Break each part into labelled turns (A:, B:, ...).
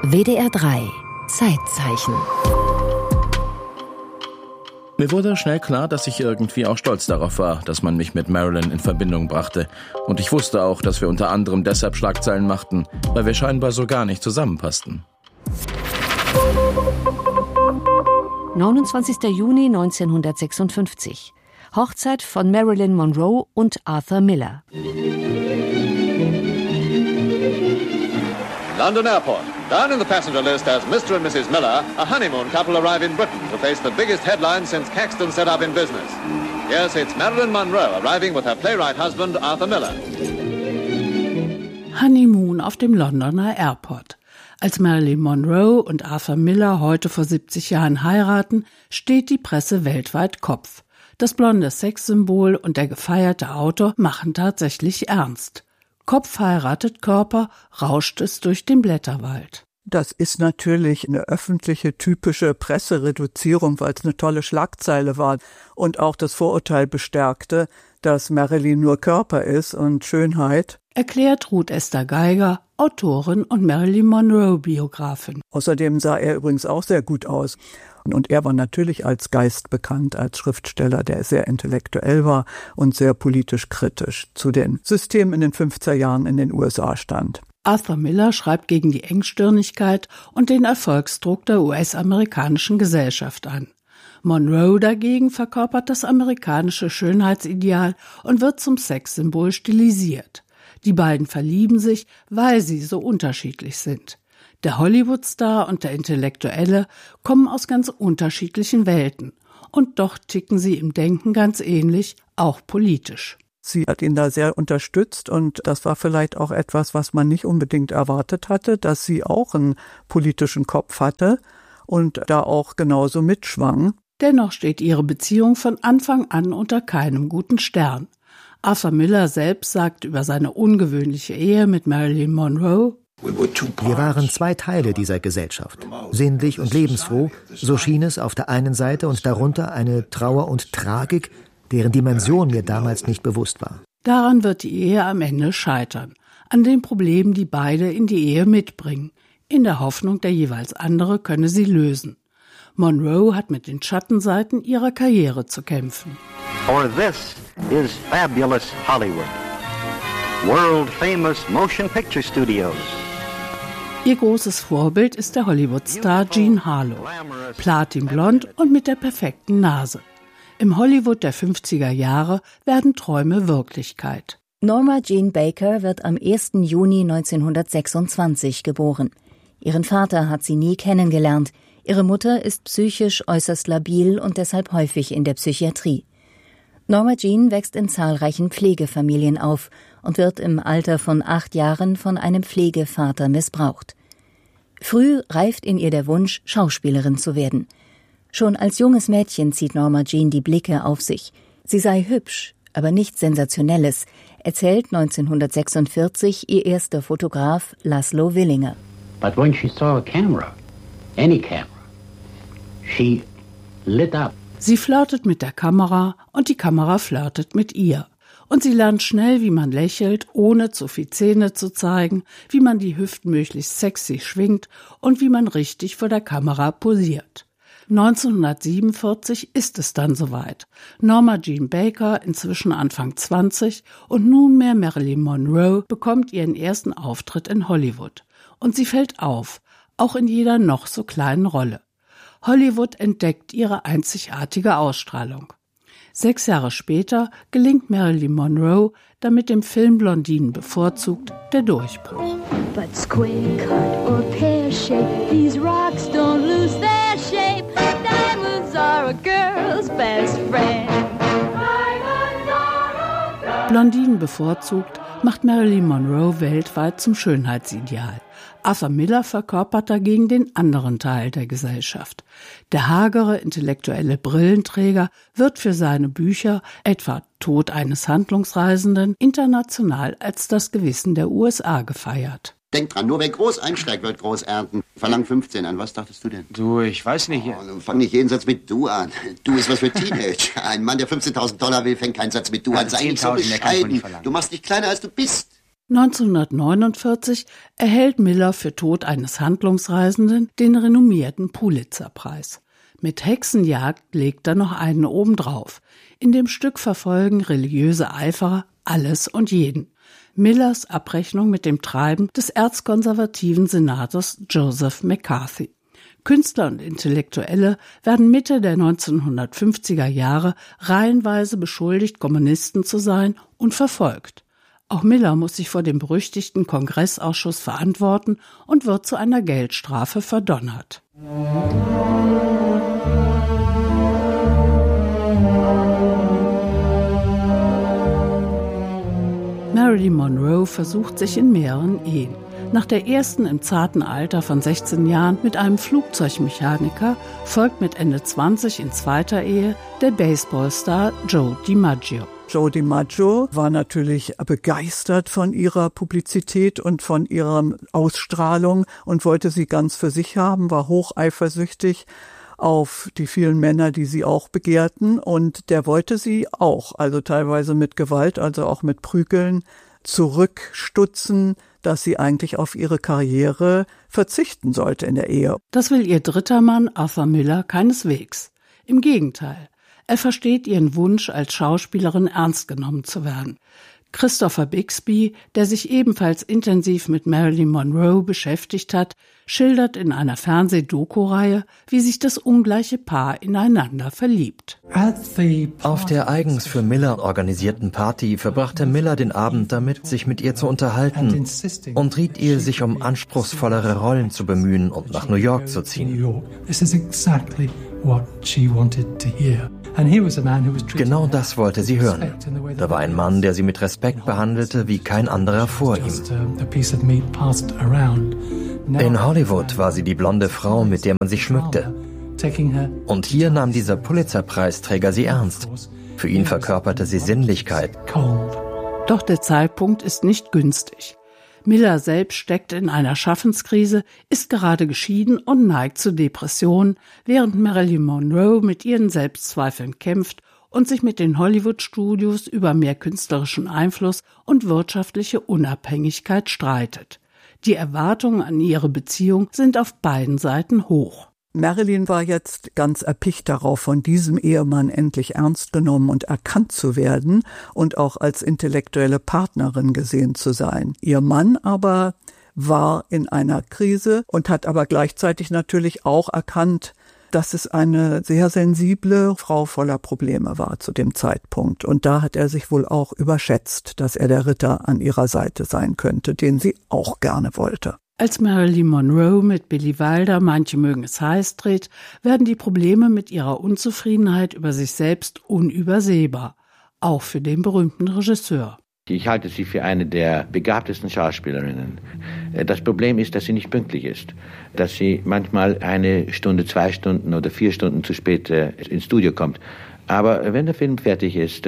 A: WDR 3 Zeitzeichen.
B: Mir wurde schnell klar, dass ich irgendwie auch stolz darauf war, dass man mich mit Marilyn in Verbindung brachte. Und ich wusste auch, dass wir unter anderem deshalb Schlagzeilen machten, weil wir scheinbar so gar nicht zusammenpassten.
A: 29. Juni 1956. Hochzeit von Marilyn Monroe und Arthur Miller.
C: London Airport. Down in the passenger list as Mr. and Mrs. Miller, a honeymoon couple arrive in Britain to face the biggest headline since Caxton set up in business. Yes, it's Marilyn Monroe arriving with her playwright husband Arthur Miller.
D: Honeymoon auf dem Londoner Airport. Als Marilyn Monroe und Arthur Miller heute vor 70 Jahren heiraten, steht die Presse weltweit Kopf. Das blonde Sexsymbol und der gefeierte Autor machen tatsächlich ernst. Kopf heiratet Körper, rauscht es durch den Blätterwald.
E: Das ist natürlich eine öffentliche, typische Pressereduzierung, weil es eine tolle Schlagzeile war und auch das Vorurteil bestärkte, dass Marilyn nur Körper ist und Schönheit.
D: Erklärt Ruth Esther Geiger, Autorin und Marilyn Monroe-Biografin.
E: Außerdem sah er übrigens auch sehr gut aus. Und er war natürlich als Geist bekannt, als Schriftsteller, der sehr intellektuell war und sehr politisch kritisch zu den Systemen in den 50er Jahren in den USA stand.
D: Arthur Miller schreibt gegen die Engstirnigkeit und den Erfolgsdruck der US-amerikanischen Gesellschaft an. Monroe dagegen verkörpert das amerikanische Schönheitsideal und wird zum Sexsymbol stilisiert. Die beiden verlieben sich, weil sie so unterschiedlich sind. Der Hollywood-Star und der Intellektuelle kommen aus ganz unterschiedlichen Welten. Und doch ticken sie im Denken ganz ähnlich, auch politisch.
E: Sie hat ihn da sehr unterstützt und das war vielleicht auch etwas, was man nicht unbedingt erwartet hatte, dass sie auch einen politischen Kopf hatte und da auch genauso mitschwang.
D: Dennoch steht ihre Beziehung von Anfang an unter keinem guten Stern. Arthur Miller selbst sagt über seine ungewöhnliche Ehe mit Marilyn Monroe:
F: Wir waren zwei Teile dieser Gesellschaft, sinnlich und lebensfroh, so schien es auf der einen Seite und darunter eine Trauer und Tragik, deren Dimension mir damals nicht bewusst war.
D: Daran wird die Ehe am Ende scheitern, an den Problemen, die beide in die Ehe mitbringen, in der Hoffnung, der jeweils andere könne sie lösen. Monroe hat mit den Schattenseiten ihrer Karriere zu kämpfen.
G: For this is fabulous Hollywood. World famous motion picture studios.
D: Ihr großes Vorbild ist der Hollywood-Star Jean Harlow, platinblond und mit der perfekten Nase. Im Hollywood der 50er Jahre werden Träume Wirklichkeit.
H: Norma Jean Baker wird am 1. Juni 1926 geboren. Ihren Vater hat sie nie kennengelernt. Ihre Mutter ist psychisch äußerst labil und deshalb häufig in der Psychiatrie. Norma Jean wächst in zahlreichen Pflegefamilien auf und wird im Alter von 8 Jahren von einem Pflegevater missbraucht. Früh reift in ihr der Wunsch, Schauspielerin zu werden. Schon als junges Mädchen zieht Norma Jean die Blicke auf sich. Sie sei hübsch, aber nichts Sensationelles, erzählt 1946 ihr erster Fotograf Laszlo Willinger.
I: But when she saw a camera, any camera, she lit up.
D: Sie flirtet mit der Kamera und die Kamera flirtet mit ihr. Und sie lernt schnell, wie man lächelt, ohne zu viel Zähne zu zeigen, wie man die Hüften möglichst sexy schwingt und wie man richtig vor der Kamera posiert. 1947 ist es dann soweit. Norma Jean Baker, inzwischen Anfang 20 und nunmehr Marilyn Monroe, bekommt ihren ersten Auftritt in Hollywood. Und sie fällt auf, auch in jeder noch so kleinen Rolle. Hollywood entdeckt ihre einzigartige Ausstrahlung. 6 Jahre später gelingt Marilyn Monroe, damit dem Film Blondinen bevorzugt, der Durchbruch.
J: But square cut or pear shape, these rocks don't lose their shape. Diamonds are a girl's best friend.
D: Blondinen bevorzugt macht Marilyn Monroe weltweit zum Schönheitsideal. Arthur Miller verkörpert dagegen den anderen Teil der Gesellschaft. Der hagere, intellektuelle Brillenträger wird für seine Bücher, etwa Tod eines Handlungsreisenden, international als das Gewissen der USA gefeiert.
K: Denk dran, nur wer groß einsteigt, wird groß ernten. Verlang 15 an. Was dachtest du denn?
L: Du, ich weiß nicht.
K: Fang nicht jeden Satz mit du an. Du ist was für Teenage. Ein Mann, der $15.000 will, fängt keinen Satz mit du an. Sei nicht so bescheiden. Du machst dich kleiner, als du bist.
D: 1949 erhält Miller für Tod eines Handlungsreisenden den renommierten Pulitzer-Preis. Mit Hexenjagd legt er noch einen obendrauf. In dem Stück verfolgen religiöse Eiferer alles und jeden. Millers Abrechnung mit dem Treiben des erzkonservativen Senators Joseph McCarthy. Künstler und Intellektuelle werden Mitte der 1950er Jahre reihenweise beschuldigt, Kommunisten zu sein und verfolgt. Auch Miller muss sich vor dem berüchtigten Kongressausschuss verantworten und wird zu einer Geldstrafe verdonnert. Marilyn Monroe versucht sich in mehreren Ehen. Nach der ersten im zarten Alter von 16 Jahren mit einem Flugzeugmechaniker folgt mit Ende 20 in zweiter Ehe der Baseballstar Joe DiMaggio.
E: Joe DiMaggio war natürlich begeistert von ihrer Publizität und von ihrer Ausstrahlung und wollte sie ganz für sich haben, war hocheifersüchtig auf die vielen Männer, die sie auch begehrten, und der wollte sie auch, also teilweise mit Gewalt, also auch mit Prügeln, zurückstutzen, dass sie eigentlich auf ihre Karriere verzichten sollte in der Ehe.
D: Das will ihr dritter Mann, Arthur Miller, keineswegs. Im Gegenteil. Er versteht ihren Wunsch, als Schauspielerin ernst genommen zu werden. Christopher Bixby, der sich ebenfalls intensiv mit Marilyn Monroe beschäftigt hat, schildert in einer Fernsehdoku-Reihe, wie sich das ungleiche Paar ineinander verliebt.
L: Auf der eigens für Miller organisierten Party verbrachte Miller den Abend damit, sich mit ihr zu unterhalten und riet ihr, sich um anspruchsvollere Rollen zu bemühen und nach New York zu ziehen. Genau das wollte sie hören. Da war ein Mann, der sie mit Respekt behandelte wie kein anderer vor ihm. In Hollywood war sie die blonde Frau, mit der man sich schmückte. Und hier nahm dieser Pulitzer-Preisträger sie ernst. Für ihn verkörperte sie Sinnlichkeit.
D: Doch der Zeitpunkt ist nicht günstig. Miller selbst steckt in einer Schaffenskrise, ist gerade geschieden und neigt zu Depressionen, während Marilyn Monroe mit ihren Selbstzweifeln kämpft und sich mit den Hollywood-Studios über mehr künstlerischen Einfluss und wirtschaftliche Unabhängigkeit streitet. Die Erwartungen an ihre Beziehung sind auf beiden Seiten hoch.
E: Marilyn war jetzt ganz erpicht darauf, von diesem Ehemann endlich ernst genommen und erkannt zu werden und auch als intellektuelle Partnerin gesehen zu sein. Ihr Mann aber war in einer Krise und hat aber gleichzeitig natürlich auch erkannt, dass es eine sehr sensible Frau voller Probleme war zu dem Zeitpunkt. Und da hat er sich wohl auch überschätzt, dass er der Ritter an ihrer Seite sein könnte, den sie auch gerne wollte.
D: Als Marilyn Monroe mit Billy Wilder Manche mögen es heiß dreht, werden die Probleme mit ihrer Unzufriedenheit über sich selbst unübersehbar, auch für den berühmten Regisseur.
M: Ich halte sie für eine der begabtesten Schauspielerinnen. Das Problem ist, dass sie nicht pünktlich ist, dass sie manchmal 1 Stunde, 2 Stunden oder 4 Stunden zu spät ins Studio kommt. Aber wenn der Film fertig ist,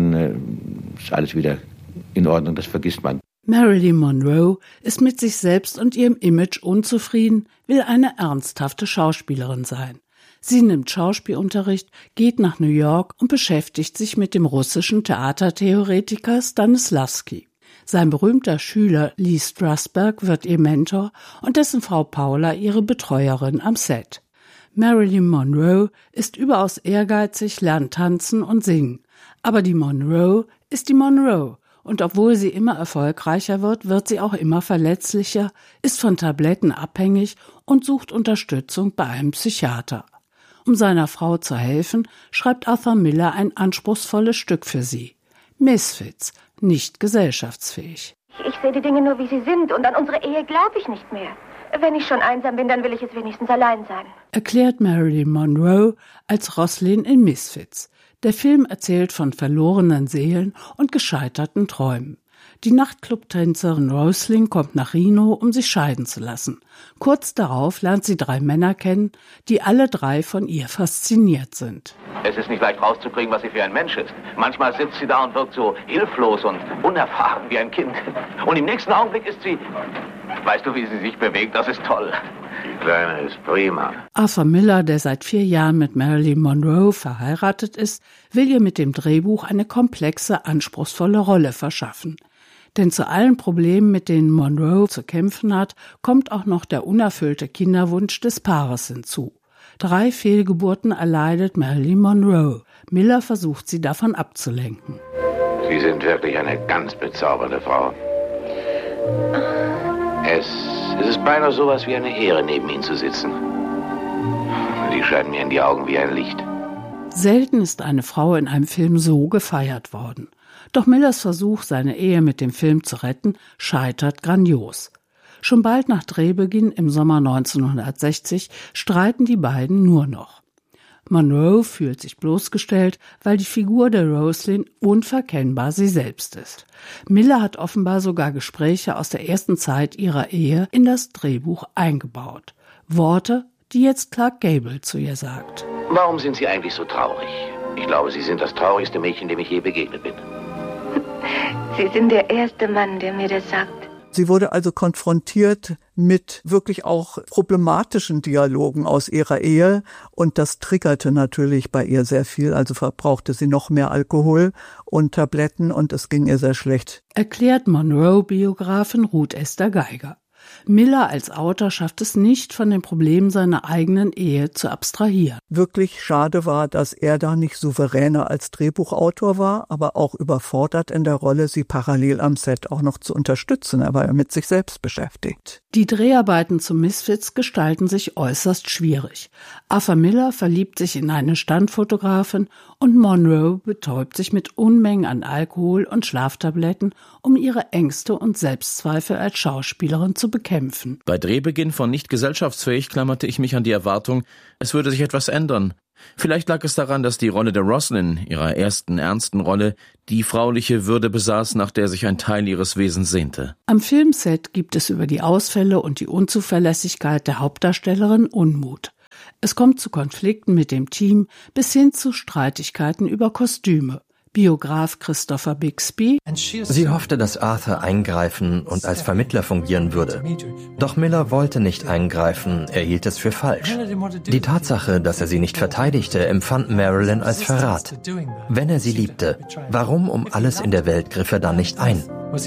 M: dann ist alles wieder in Ordnung, das vergisst man.
D: Marilyn Monroe ist mit sich selbst und ihrem Image unzufrieden, will eine ernsthafte Schauspielerin sein. Sie nimmt Schauspielunterricht, geht nach New York und beschäftigt sich mit dem russischen Theatertheoretiker Stanislavski. Sein berühmter Schüler Lee Strasberg wird ihr Mentor und dessen Frau Paula ihre Betreuerin am Set. Marilyn Monroe ist überaus ehrgeizig, lernt tanzen und singen. Aber die Monroe ist die Monroe. Und obwohl sie immer erfolgreicher wird sie auch immer verletzlicher, ist von Tabletten abhängig und sucht Unterstützung bei einem Psychiater. Um seiner Frau zu helfen, schreibt Arthur Miller ein anspruchsvolles Stück für sie. Misfits, nicht gesellschaftsfähig.
N: Ich sehe die Dinge nur, wie sie sind, und an unsere Ehe glaube ich nicht mehr. Wenn ich schon einsam bin, dann will ich es wenigstens allein sein,
D: erklärt Marilyn Monroe als Roslyn in Misfits. Der Film erzählt von verlorenen Seelen und gescheiterten Träumen. Die Nachtclub-Tänzerin Roslyn kommt nach Reno, um sich scheiden zu lassen. Kurz darauf lernt sie 3 Männer kennen, die alle 3 von ihr fasziniert sind.
O: Es ist nicht leicht rauszukriegen, was sie für ein Mensch ist. Manchmal sitzt sie da und wirkt so hilflos und unerfahren wie ein Kind. Und im nächsten Augenblick ist sie... Weißt du, wie sie sich bewegt? Das ist toll. Die Kleine ist prima.
D: Arthur Miller, der seit 4 Jahren mit Marilyn Monroe verheiratet ist, will ihr mit dem Drehbuch eine komplexe, anspruchsvolle Rolle verschaffen. Denn zu allen Problemen, mit denen Monroe zu kämpfen hat, kommt auch noch der unerfüllte Kinderwunsch des Paares hinzu. 3 Fehlgeburten erleidet Marilyn Monroe. Miller versucht, sie davon abzulenken.
O: Sie sind wirklich eine ganz bezaubernde Frau. Es ist beinahe sowas wie eine Ehre, neben Ihnen zu sitzen. Sie scheinen mir in die Augen wie ein Licht.
D: Selten ist eine Frau in einem Film so gefeiert worden. Doch Millers Versuch, seine Ehe mit dem Film zu retten, scheitert grandios. Schon bald nach Drehbeginn im Sommer 1960 streiten die beiden nur noch. Monroe fühlt sich bloßgestellt, weil die Figur der Roslyn unverkennbar sie selbst ist. Miller hat offenbar sogar Gespräche aus der ersten Zeit ihrer Ehe in das Drehbuch eingebaut. Worte, die jetzt Clark Gable zu ihr sagt.
O: Warum sind Sie eigentlich so traurig? Ich glaube, Sie sind das traurigste Mädchen, dem ich je begegnet bin.
N: Sie sind der erste Mann, der mir das sagt.
E: Sie wurde also konfrontiert mit wirklich auch problematischen Dialogen aus ihrer Ehe und das triggerte natürlich bei ihr sehr viel. Also verbrauchte sie noch mehr Alkohol und Tabletten und es ging ihr sehr schlecht.
D: Erklärt Monroe-Biografin Ruth Esther Geiger. Miller als Autor schafft es nicht, von den Problemen seiner eigenen Ehe zu abstrahieren.
E: Wirklich schade war, dass er da nicht souveräner als Drehbuchautor war, aber auch überfordert in der Rolle, sie parallel am Set auch noch zu unterstützen. Er war ja mit sich selbst beschäftigt.
D: Die Dreharbeiten zu Misfits gestalten sich äußerst schwierig. Arthur Miller verliebt sich in eine Standfotografin und Monroe betäubt sich mit Unmengen an Alkohol und Schlaftabletten, um ihre Ängste und Selbstzweifel als Schauspielerin zu bekämpfen.
B: Bei Drehbeginn von Nicht gesellschaftsfähig klammerte ich mich an die Erwartung, es würde sich etwas ändern. Vielleicht lag es daran, dass die Rolle der Roslyn, ihrer ersten ernsten Rolle, die frauliche Würde besaß, nach der sich ein Teil ihres Wesens sehnte.
D: Am Filmset gibt es über die Ausfälle und die Unzuverlässigkeit der Hauptdarstellerin Unmut. Es kommt zu Konflikten mit dem Team bis hin zu Streitigkeiten über Kostüme. Biograf Christopher Bixby.
L: Sie hoffte, dass Arthur eingreifen und als Vermittler fungieren würde. Doch Miller wollte nicht eingreifen, er hielt es für falsch. Die Tatsache, dass er sie nicht verteidigte, empfand Marilyn als Verrat. Wenn er sie liebte, warum um alles in der Welt griff er dann nicht ein?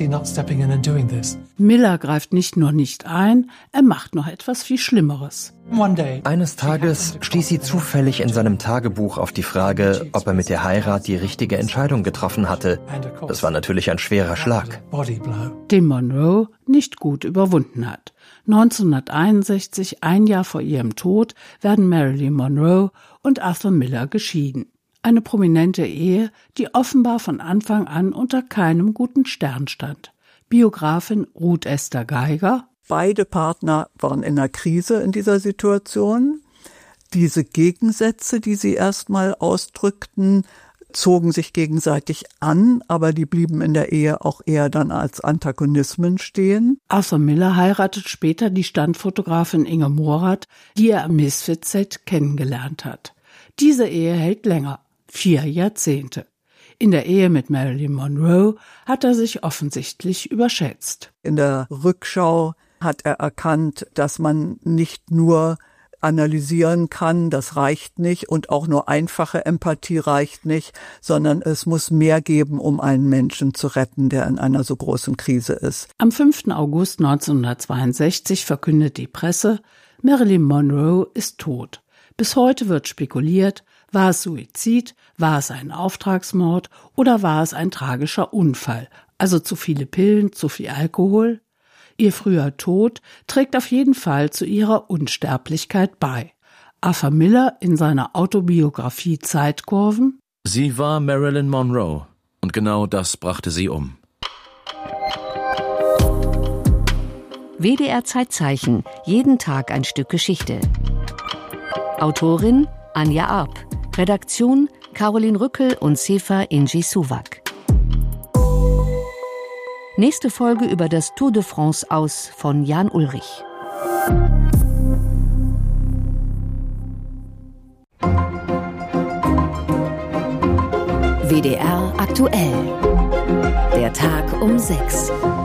D: Miller greift nicht nur nicht ein, er macht noch etwas viel Schlimmeres.
L: Eines Tages stieß sie zufällig in seinem Tagebuch auf die Frage, ob er mit der Heirat die richtige Entscheidung getroffen hatte. Das war natürlich ein schwerer Schlag,
D: den Monroe nicht gut überwunden hat. 1961, ein Jahr vor ihrem Tod, werden Marilyn Monroe und Arthur Miller geschieden. Eine prominente Ehe, die offenbar von Anfang an unter keinem guten Stern stand. Biografin Ruth Esther Geiger.
E: Beide Partner waren in einer Krise in dieser Situation. Diese Gegensätze, die sie erstmal ausdrückten, zogen sich gegenseitig an, aber die blieben in der Ehe auch eher dann als Antagonismen stehen.
D: Arthur Miller heiratet später die Standfotografin Inge Morath, die er am Misfits-Set kennengelernt hat. Diese Ehe hält länger, 4 Jahrzehnte. In der Ehe mit Marilyn Monroe hat er sich offensichtlich überschätzt.
E: In der Rückschau hat er erkannt, dass man nicht nur analysieren kann, das reicht nicht, und auch nur einfache Empathie reicht nicht, sondern es muss mehr geben, um einen Menschen zu retten, der in einer so großen Krise ist.
D: Am 5. August 1962 verkündet die Presse, Marilyn Monroe ist tot. Bis heute wird spekuliert, war es Suizid, war es ein Auftragsmord oder war es ein tragischer Unfall, also zu viele Pillen, zu viel Alkohol? Ihr früher Tod trägt auf jeden Fall zu ihrer Unsterblichkeit bei. Arthur Miller in seiner Autobiografie Zeitkurven:
B: Sie war Marilyn Monroe und genau das brachte sie um.
A: WDR Zeitzeichen, jeden Tag ein Stück Geschichte. Autorin Anja Arp, Redaktion Caroline Rückel und Sefa Inji Suwak. Nächste Folge über das Tour de France aus von Jan Ulrich. WDR aktuell. Der Tag um 6.